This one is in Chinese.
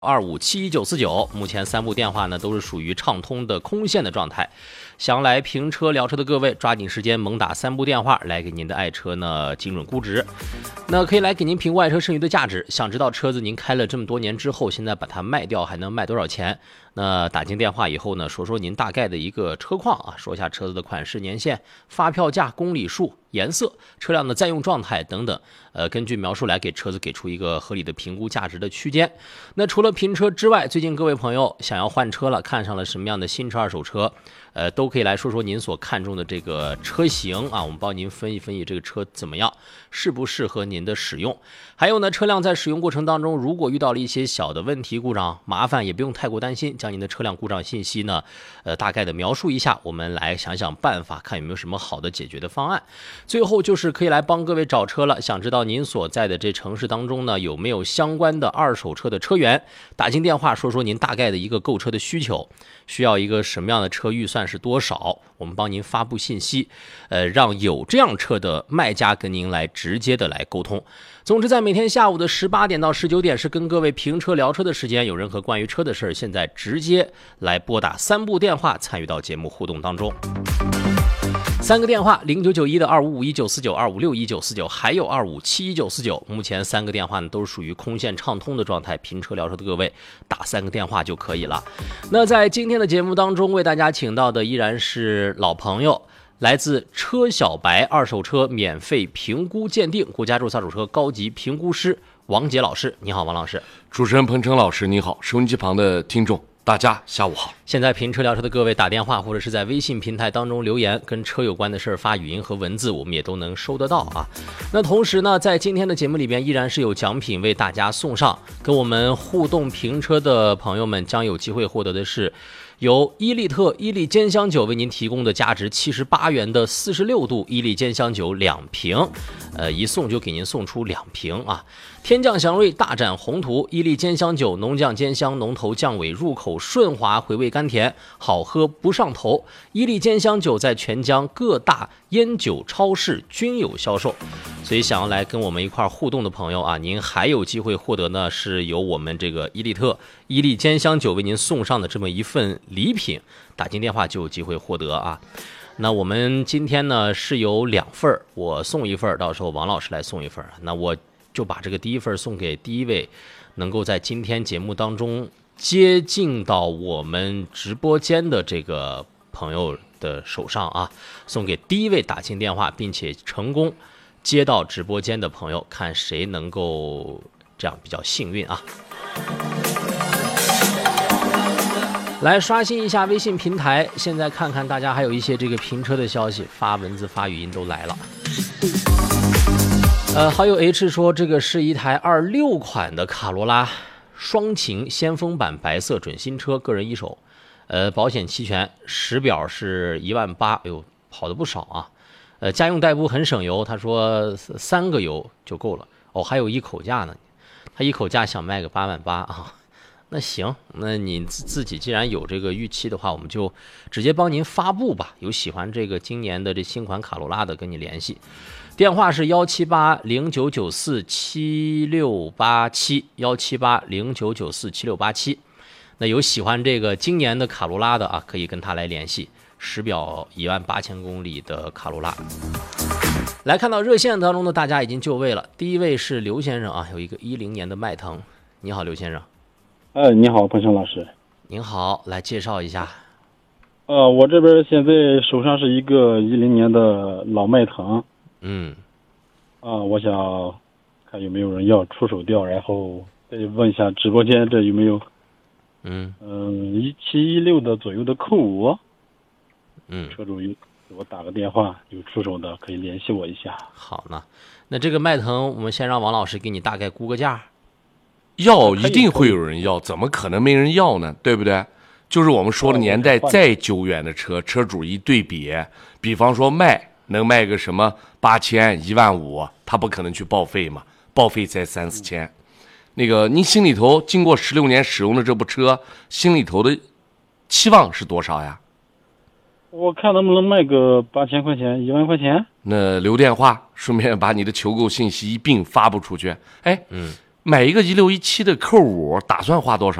25714949，目前3部电话呢都是属于畅通的空线的状态。想来评车聊车的各位，抓紧时间猛打3部电话来给您的爱车呢精准估值。那可以来给您评估爱车剩余的价值。想知道车子您开了这么多年之后，现在把它卖掉还能卖多少钱？那打进电话以后呢，说说您大概的一个车况啊，说一下车子的款式、年限、发票价、公里数、颜色、车辆的在用状态等等。根据描述来给车子给出一个合理的评估价值的区间。那除了评车之外，最近各位朋友想要换车了，看上了什么样的新车、二手车，都可以来说说您所看中的这个车型啊，我们帮您分析分析这个车怎么样，适不适合您的使用。还有呢，车辆在使用过程当中，如果遇到了一些小的问题故障，麻烦也不用太过担心，将您的车辆故障信息呢，大概的描述一下，我们来想想办法，看有没有什么好的解决的方案。最后就是可以来帮各位找车了，想知道您所在的这城市当中呢，有没有相关的二手车的车源，打进电话说说您大概的一个购车的需求，需要一个什么样的车，预算是多少，我们帮您发布信息，让有这样车的卖家跟您来直接的来沟通。总之，在每天下午的18点到19点是跟各位评车聊车的时间，有任何关于车的事儿，现在直接来拨打3部电话参与到节目互动当中。3个电话：0991的25519492561949，还有25714949。目前3个电话呢都是属于空线畅通的状态，评车聊车的各位打3个电话就可以了。那在今天的节目当中，为大家请到的依然是老朋友，来自车小白二手车免费评估鉴定国家注册二手车高级评估师王杰老师。你好，王老师。 主持人彭程老师你好，收音机旁的听众大家下午好。 现在评车聊车的各位打电话或者是在微信平台当中留言，跟车有关的事儿发语音和文字，我们也都能收得到啊。那同时呢，在今天的节目里边依然是有奖品为大家送上，跟我们互动评车的朋友们将有机会获得的是由伊利特伊利兼香酒为您提供的价值78元的46度伊利兼香酒2瓶，一送就给您送出2瓶啊。天降祥瑞，大展宏图，伊利兼香酒浓酱兼香，浓头酱尾，入口顺滑，回味甘甜，好喝不上头。伊利兼香酒在全江各大烟酒超市均有销售，所以想要来跟我们一块互动的朋友啊，您还有机会获得呢，是由我们这个伊利特伊利兼香酒为您送上的这么一份礼品，打进电话就有机会获得啊。那我们今天呢是有2份，我送1份，到时候王老师来送1份。那我就把这个第1份送给第1位能够在今天节目当中接近到我们直播间的这个朋友的手上啊，送给第1位打进电话并且成功接到直播间的朋友，看谁能够这样比较幸运啊。来刷新一下微信平台，现在看看大家还有一些这个评车的消息，发文字发语音都来了。好友 H 说这个是一台26款的卡罗拉双擎先锋版白色准新车，个人一手，保险齐全，实表是18000，哎呦，跑的不少啊。家用代步很省油，他说3个油就够了。哦，还有1口价呢，他1口价想卖个88000啊。那行，那你自己既然有这个预期的话，我们就直接帮您发布吧。有喜欢这个今年的这新款卡罗拉的，跟你联系。电话是17809947687，17809947687。那有喜欢这个今年的卡罗拉的啊，可以跟他来联系。实表18000公里的卡罗拉。来看到热线当中的大家已经就位了，第1位是刘先生啊，有一个10年的迈腾。你好，刘先生。 你好，彭程老师。 您好，来介绍一下。 我这边现在手上是一个10年的老迈腾。我想看有没有人要出手掉，然后再问一下直播间这有没有1716的左右的扣5。车主给我打个电话，有出手的可以联系我一下。 好呢，那这个迈腾我们先让王老师给你大概估个价。 要一定会有人要，怎么可能没人要呢？对不对？就是我们说的年代再久远的车，车主一对比，比方说能卖个什么8000、15000，他不可能去报废嘛，报废才3-4千。那个您心里头经过16年使用的这部车，心里头的期望是多少呀？ 我看能不能卖个8000块钱、1万块钱。 那留电话，顺便把你的求购信息一并发布出去。 买一个1617的Q5，打算花多少？